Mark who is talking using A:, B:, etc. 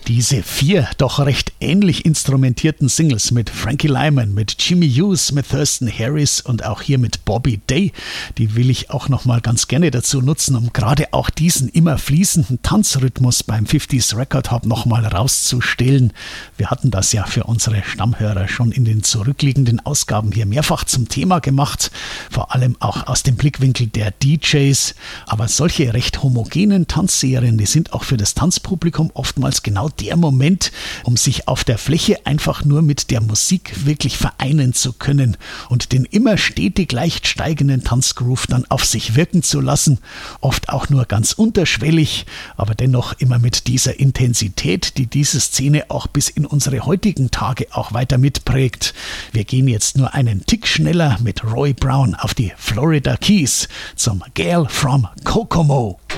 A: Diese 4 doch recht ähnlich instrumentierten Singles mit Frankie Lyman, mit Jimmy Hughes, mit Thurston Harris und auch hier mit Bobby Day, die will ich auch nochmal ganz gerne dazu nutzen, um gerade auch diesen immer fließenden Tanzrhythmus beim 50s Record Hub nochmal rauszustellen. Wir hatten das ja für unsere Stammhörer schon in den zurückliegenden Ausgaben hier mehrfach zum Thema gemacht, vor allem auch aus dem Blickwinkel der DJs. Aber solche recht homogenen Tanzserien, die sind auch für das Tanzpublikum oftmals genau der Moment, um sich auf der Fläche einfach nur mit der Musik wirklich vereinen zu können und den immer stetig leicht steigenden Tanzgroove dann auf sich wirken zu lassen. Oft auch nur ganz unterschwellig, aber dennoch immer mit dieser Intensität, die diese Szene auch bis in unsere heutigen Tage auch weiter mitprägt. Wir gehen jetzt nur einen Tick schneller mit Roy Brown auf die Florida Keys zum Girl from Kokomo.